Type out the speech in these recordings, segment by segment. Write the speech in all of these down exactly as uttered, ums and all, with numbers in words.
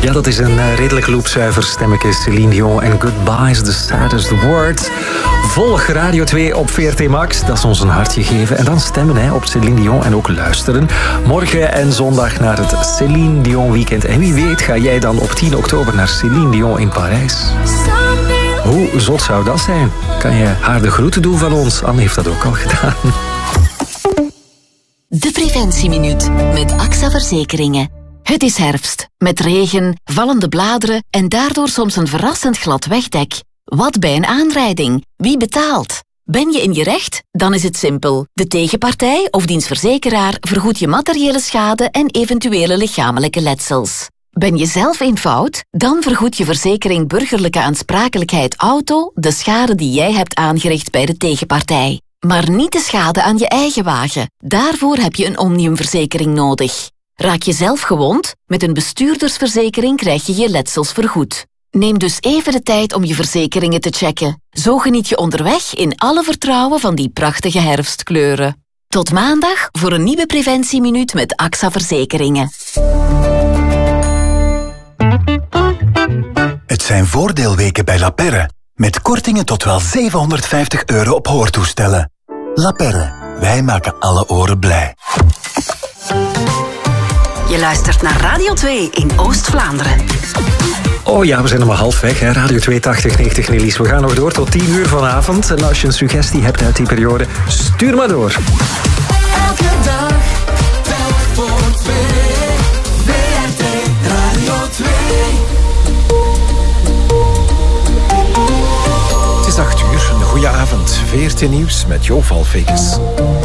Ja, dat is een uh, redelijk loopzuiver stemmetje. Céline Dion en Goodbye is the saddest word. Volg Radio twee op V R T Max. Dat is ons een hartje geven. En dan stemmen hè, op Céline Dion en ook luisteren. Morgen en zondag naar het Céline Dion weekend. En wie weet ga jij dan op tien oktober naar Céline Dion in Parijs. Hoe zot zou dat zijn? Kan je haar de groeten doen van ons? Anne heeft dat ook al gedaan. De Preventieminuut met A X A Verzekeringen. Het is herfst, met regen, vallende bladeren en daardoor soms een verrassend glad wegdek. Wat bij een aanrijding? Wie betaalt? Ben je in je recht? Dan is het simpel. De tegenpartij of diens verzekeraar vergoedt je materiële schade en eventuele lichamelijke letsels. Ben je zelf in fout? Dan vergoedt je verzekering Burgerlijke Aansprakelijkheid Auto de schade die jij hebt aangericht bij de tegenpartij. Maar niet de schade aan je eigen wagen. Daarvoor heb je een Omniumverzekering nodig. Raak je zelf gewond? Met een bestuurdersverzekering krijg je je letsels vergoed. Neem dus even de tijd om je verzekeringen te checken. Zo geniet je onderweg in alle vertrouwen van die prachtige herfstkleuren. Tot maandag voor een nieuwe Preventieminuut met A X A Verzekeringen. Het zijn voordeelweken bij La Perre. Met kortingen tot wel zevenhonderdvijftig euro op hoortoestellen. La Perre, wij maken alle oren blij. Je luistert naar Radio twee in Oost-Vlaanderen. Oh ja, we zijn nog maar halfweg. Hè. Radio twee tachtig negentig Nellies. We gaan nog door tot tien uur vanavond. En als je een suggestie hebt uit die periode, stuur maar door. Elke dag, telk voor twee. V R T Radio twee. Het is acht uur, een goede avond. V R T Nieuws met Jo Valfekes.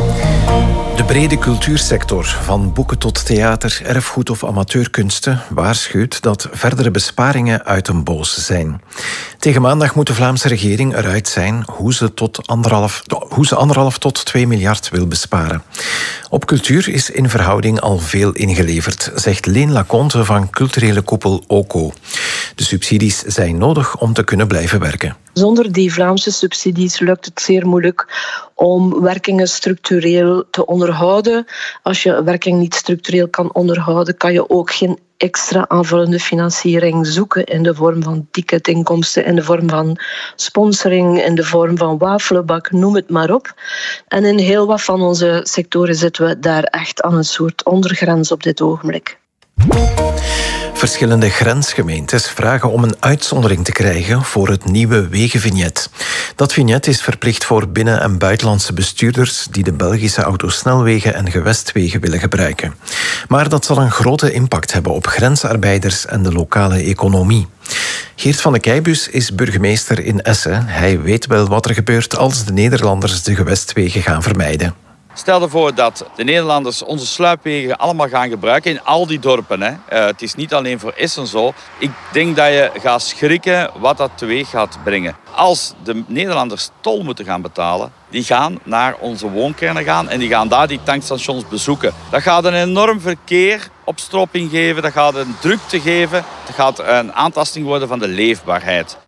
De brede cultuursector, van boeken tot theater, erfgoed of amateurkunsten, waarschuwt dat verdere besparingen uit den boze zijn. Tegen maandag moet de Vlaamse regering eruit zijn hoe ze, tot anderhalf, hoe ze anderhalf tot twee miljard wil besparen. Op cultuur is in verhouding al veel ingeleverd, zegt Leen Laconte van culturele koepel O C O. De subsidies zijn nodig om te kunnen blijven werken. Zonder die Vlaamse subsidies lukt het zeer moeilijk om werkingen structureel te onderhouden. Als je werking niet structureel kan onderhouden, kan je ook geen extra aanvullende financiering zoeken in de vorm van ticketinkomsten, in de vorm van sponsoring, in de vorm van wafelbak, noem het maar op. En in heel wat van onze sectoren zitten we daar echt aan een soort ondergrens op dit ogenblik. Verschillende grensgemeentes vragen om een uitzondering te krijgen voor het nieuwe wegenvignet. Dat vignet is verplicht voor binnen- en buitenlandse bestuurders die de Belgische autosnelwegen en gewestwegen willen gebruiken. Maar dat zal een grote impact hebben op grensarbeiders en de lokale economie. Geert van de Keibus is burgemeester in Essen. Hij weet wel wat er gebeurt als de Nederlanders de gewestwegen gaan vermijden. Stel ervoor dat de Nederlanders onze sluipwegen allemaal gaan gebruiken in al die dorpen. Hè. Uh, het is niet alleen voor Essen zo. Ik denk dat je gaat schrikken wat dat teweeg gaat brengen. Als de Nederlanders tol moeten gaan betalen, die gaan naar onze woonkernen gaan en die gaan daar die tankstations bezoeken. Dat gaat een enorm verkeer opstropping geven, dat gaat een drukte geven, dat gaat een aantasting worden van de leefbaarheid.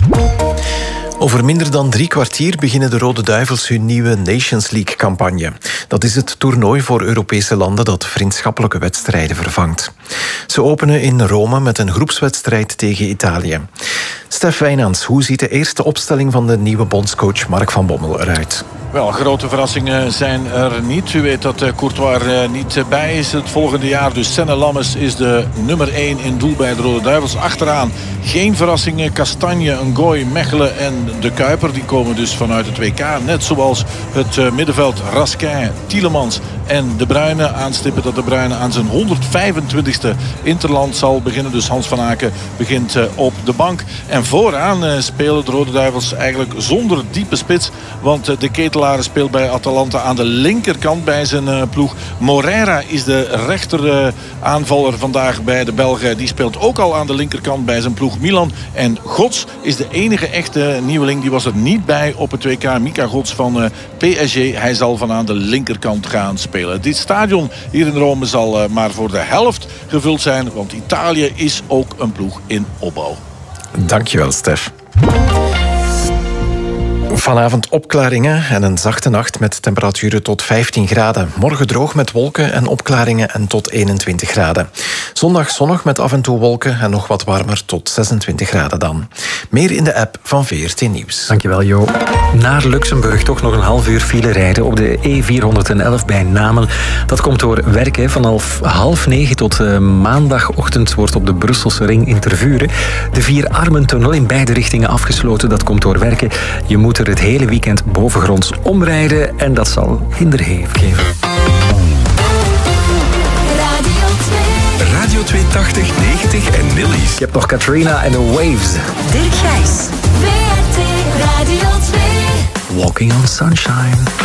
Over minder dan drie kwartier beginnen de Rode Duivels hun nieuwe Nations League-campagne. Dat is het toernooi voor Europese landen dat vriendschappelijke wedstrijden vervangt. Ze openen in Rome met een groepswedstrijd tegen Italië. Stef Wijnands, hoe ziet de eerste opstelling van de nieuwe bondscoach Mark van Bommel eruit? Wel, grote verrassingen zijn er niet. U weet dat Courtois er niet bij is het volgende jaar. Dus Senne Lammers is de nummer één in doel bij de Rode Duivels. Achteraan geen verrassingen. Kastanje, Ngoy, Mechelen en De Kuiper. Die komen dus vanuit het W K. Net zoals het middenveld Raskin, Tielemans en De Bruyne. Aanstippen dat De Bruyne aan zijn honderdvijfentwintigste interland zal beginnen. Dus Hans van Aken begint op de bank. En vooraan spelen de Rode Duivels eigenlijk zonder diepe spits. Want de ketelaar speelt bij Atalanta aan de linkerkant bij zijn ploeg. Moreira is de rechter aanvaller vandaag bij de Belgen. Die speelt ook al aan de linkerkant bij zijn ploeg Milan. En Gods is de enige echte nieuweling. Die was er niet bij op het W K. Mika Gods van P S G. Hij zal van aan de linkerkant gaan spelen. Dit stadion hier in Rome zal maar voor de helft gevuld zijn. Want Italië is ook een ploeg in opbouw. Dankjewel, Stef. Vanavond opklaringen en een zachte nacht met temperaturen tot vijftien graden. Morgen droog met wolken en opklaringen en tot eenentwintig graden. Zondag zonnig met af en toe wolken en nog wat warmer tot zesentwintig graden dan. Meer in de app van V R T Nieuws. Dankjewel, Jo. Naar Luxemburg toch nog een half uur file rijden op de E vierhonderdelf bij Namen. Dat komt door werken. Vanaf half negen tot uh, maandagochtend wordt op de Brusselse ring in Tervuren de Vierarmentunnel in beide richtingen afgesloten. Dat komt door werken. Je moet er het hele weekend bovengronds omrijden en dat zal hinder geven. Radio tweehonderdtachtig, negentig en Nillies. Je hebt nog Katrina en The Waves. Dirk Gijs. V R T Radio twee. Walking on Sunshine.